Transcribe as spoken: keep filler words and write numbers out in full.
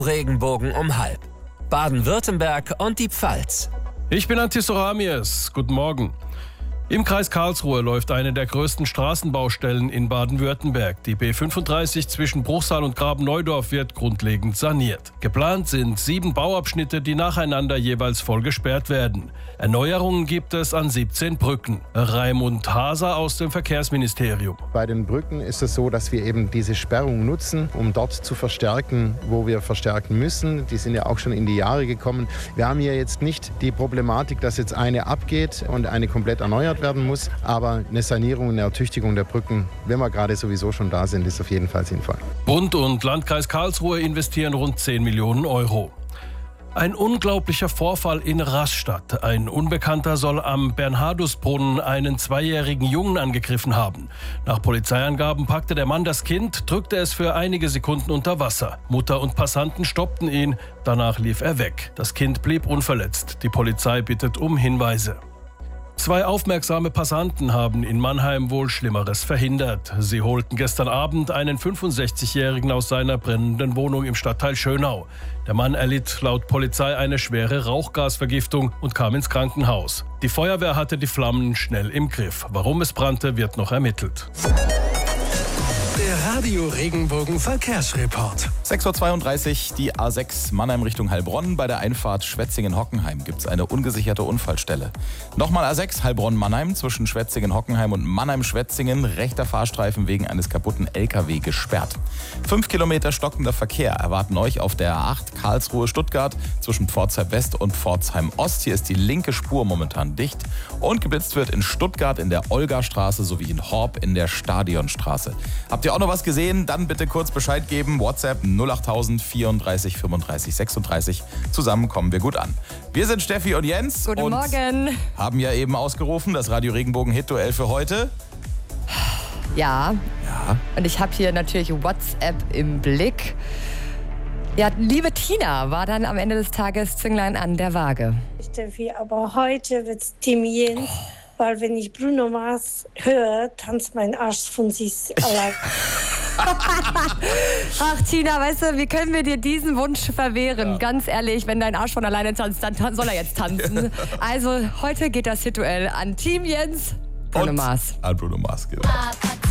Regenbogen um halb. Baden-Württemberg und die Pfalz. Ich bin Antis Soramies. Guten Morgen. Im Kreis Karlsruhe läuft eine der größten Straßenbaustellen in Baden-Württemberg. Die B fünfunddreißig zwischen Bruchsal und Graben-Neudorf wird grundlegend saniert. Geplant sind sieben Bauabschnitte, die nacheinander jeweils voll gesperrt werden. Erneuerungen gibt es an siebzehn Brücken. Raimund Haser aus dem Verkehrsministerium. Bei den Brücken ist es so, dass wir eben diese Sperrung nutzen, um dort zu verstärken, wo wir verstärken müssen. Die sind ja auch schon in die Jahre gekommen. Wir haben hier jetzt nicht die Problematik, dass jetzt eine abgeht und eine komplett erneuert werden muss, aber eine Sanierung, eine Ertüchtigung der Brücken, wenn wir gerade sowieso schon da sind, ist auf jeden Fall sinnvoll. Bund und Landkreis Karlsruhe investieren rund zehn Millionen Euro. Ein unglaublicher Vorfall in Rastatt. Ein Unbekannter soll am Bernhardusbrunnen einen zweijährigen Jungen angegriffen haben. Nach Polizeiangaben packte der Mann das Kind, drückte es für einige Sekunden unter Wasser. Mutter und Passanten stoppten ihn, danach lief er weg. Das Kind blieb unverletzt. Die Polizei bittet um Hinweise. Zwei aufmerksame Passanten haben in Mannheim wohl Schlimmeres verhindert. Sie holten gestern Abend einen fünfundsechzigjährigen aus seiner brennenden Wohnung im Stadtteil Schönau. Der Mann erlitt laut Polizei eine schwere Rauchgasvergiftung und kam ins Krankenhaus. Die Feuerwehr hatte die Flammen schnell im Griff. Warum es brannte, wird noch ermittelt. Der Radio Regenbogen Verkehrsreport. sechs Uhr zweiunddreißig, die A sechs Mannheim Richtung Heilbronn. Bei der Einfahrt Schwetzingen-Hockenheim gibt es eine ungesicherte Unfallstelle. Nochmal A sechs Heilbronn-Mannheim zwischen Schwetzingen-Hockenheim und Mannheim-Schwetzingen. Rechter Fahrstreifen wegen eines kaputten L K W gesperrt. Fünf Kilometer stockender Verkehr erwarten euch auf der A acht Karlsruhe-Stuttgart zwischen Pforzheim West und Pforzheim Ost. Hier ist die linke Spur momentan dicht. Und geblitzt wird in Stuttgart in der Olgastraße sowie in Horb in der Stadionstraße. Habt ihr auch noch was gesehen? Dann bitte kurz Bescheid geben. WhatsApp null acht null null vierunddreißig fünfunddreißig sechsunddreißig. Zusammen kommen wir gut an. Wir sind Steffi und Jens. Guten und Morgen. Haben ja eben ausgerufen, das Radio Regenbogen Hit-Duell für heute. Ja. Ja. Und ich habe hier natürlich WhatsApp im Blick. Ja, liebe Tina war dann am Ende des Tages Zünglein an der Waage. Steffi, aber heute wird's Team Jens. Oh. Weil wenn ich Bruno Mars höre, tanzt mein Arsch von sich allein. Ach Tina, weißt du, wie können wir dir diesen Wunsch verwehren? Ja. Ganz ehrlich, wenn dein Arsch von alleine tanzt, dann soll er jetzt tanzen. Also heute geht das Hit-Duell an Team Jens, Bruno und Mars. An Bruno Mars, genau.